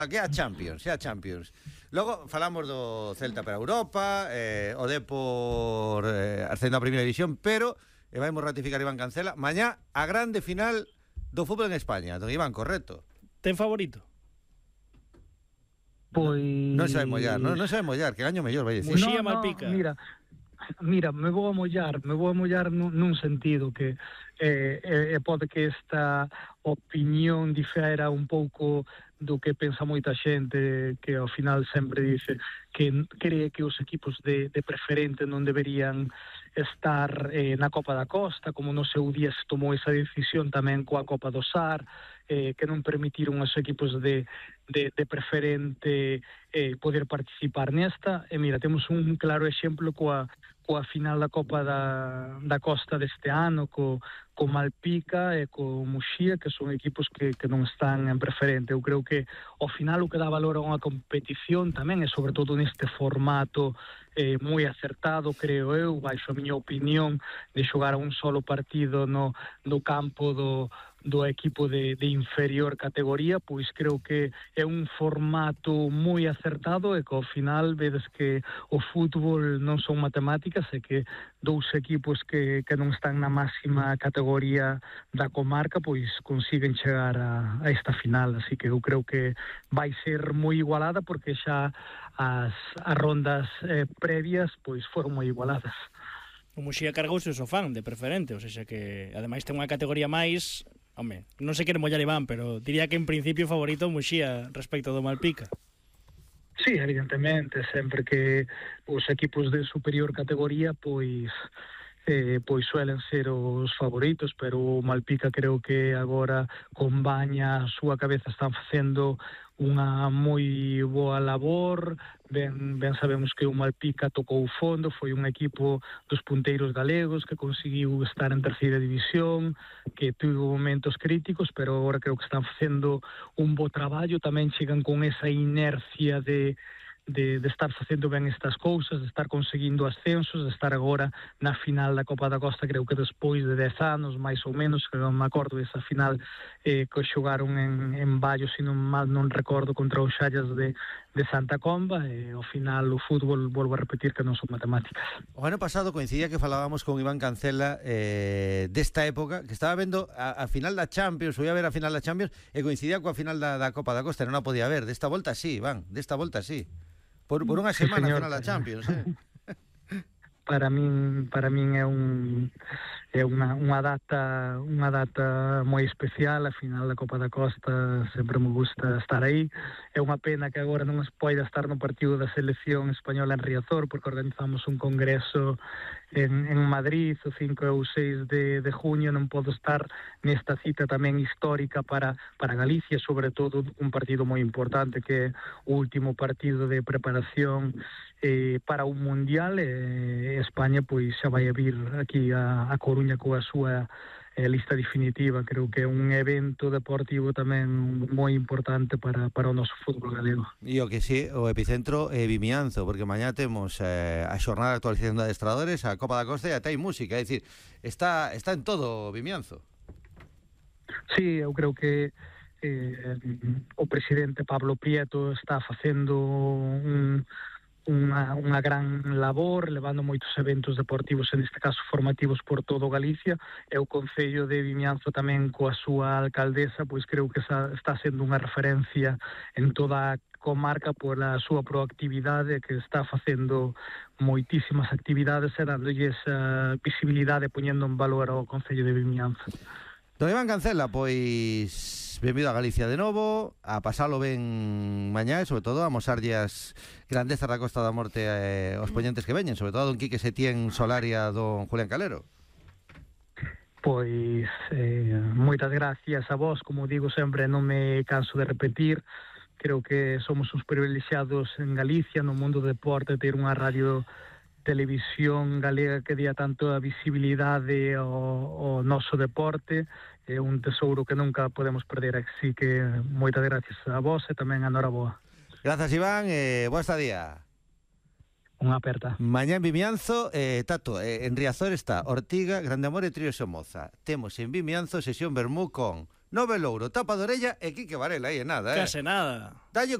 Que a Champions, xa a Champions. Logo falamos do Celta para Europa, o Depor ascendo a primeira división, pero vamos ratificar Iván Cancela, mañá a grande final do fútbol en España. Don Iván, correcto. Ten favorito? Pois... Non se vai mollar, non se vai mollar, que gaño mellor, vai dicir. Muxía Malpica. Mira, me vou a mollar nun sentido que pode que esta opinión difera un pouco do que pensa moita xente, que ao final sempre dice que cree que os equipos de preferente non deberían estar na Copa da Costa, como no seu día se tomou esa decisión tamén coa Copa do Sar, que non permitiron aos equipos de preferente poder participar nesta. E mira, temos un claro exemplo coa final da Copa da Costa deste ano, co Malpica e co Muxía, que son equipos que non están en preferente. Eu creo que ao final o que dá valor a unha competición tamén é sobre todo neste formato moi acertado, creo eu, baixo a miña opinión, de xogar a un solo partido no campo do equipo de inferior categoría. Pois creo que é un formato moi acertado e que ao final vedes que o fútbol non son matemáticas e que dous equipos que non están na máxima categoría da comarca pois consiguen chegar a esta final, así que eu creo que vai ser moi igualada porque xa as rondas previas pois foron moi igualadas. O Muxía cargouse o Sofán de preferente, ou seja que ademais ten unha categoría máis. Home, non se quere mollar Iván, pero diría que en principio favorito o Muxía respecto do Malpica. Sí, evidentemente, sempre que os equipos de superior categoría pois suelen ser os favoritos, pero o Malpica creo que agora con Baña a súa cabeza están facendo unha moi boa labor. Ben sabemos que o Malpica tocou fondo, foi un equipo dos punteiros galegos que conseguiu estar en terceira división, que tuvo momentos críticos, pero agora creo que están facendo un bo traballo. Tamén chegan con esa inercia de estar facendo ben estas cousas, de estar conseguindo ascensos, de estar agora na final da Copa da Costa, creo que despois de 10 anos, máis ou menos, que non me acordo desa final que xogaron en Ballo, se non mal non recordo, contra os Xallas de Santa Comba, e ao final o fútbol, volvo a repetir, que non son matemáticas. O ano pasado coincidía que falábamos con Iván Cancela desta época, que estaba vendo a final da Champions, ou ia ver a final da Champions, e coincidía coa final da Copa da Costa, non a podía ver. Desta volta sí, Iván, desta volta sí. Por unha semana, sí, final da Champions, Para min é unha data moi especial. A final da Copa da Costa sempre me gusta estar aí. É unha pena que agora non se poida estar no partido da selección española en Riazor, porque organizamos un congreso en Madrid o 5 e o 6 de junio. Non podo estar nesta cita tamén histórica para Galicia, sobre todo un partido moi importante que é o último partido de preparación para un mundial. España pois xa vai a vir aquí a Coruña coa súa lista definitiva. Creo que é un evento deportivo tamén moi importante para o noso fútbol galego. E o que sí, o epicentro é Vimianzo, porque mañá temos a xornada de actualización de adestradores, a Copa da Costa e ata hai música, é dicir, está en todo Vimianzo. Sí, eu creo que o presidente Pablo Prieto está facendo unha gran labor, levando moitos eventos deportivos, en este caso formativos, por todo Galicia, e o Concello de Vimianzo tamén coa súa alcaldesa, pois creo que está sendo unha referencia en toda a comarca pola súa proactividade, que está facendo moitísimas actividades e dándolle esa visibilidade, poñendo en valor ao Concello de Vimianzo. Don Iván Cancela, pois benvido a Galicia de novo, a pasalo ben mañá e sobre todo a mosarlle as grandezas da Costa da Morte aos poñentes que veñen, sobre todo a don Quique Setién Solaria, a don Julián Calero. Pois moitas gracias a vos, como digo sempre, non me canso de repetir. Creo que somos uns privilexiados en Galicia, no mundo do deporte, ter unha radio televisión galega que día tanto a visibilidade ao noso deporte. É un tesouro que nunca podemos perder, así que moitas gracias a vos e tamén a Noraboa. Grazas, Iván, e boa estadía. Unha aperta. Mañá en Vimianzo, Tato, en Riazor está Ortiga, Grande Amor e Trío Somoza. Temos en Vimianzo sesión vermú con Nove Louro, Tapa de Orella e Quique Varela, aí é nada, Case nada. Dalle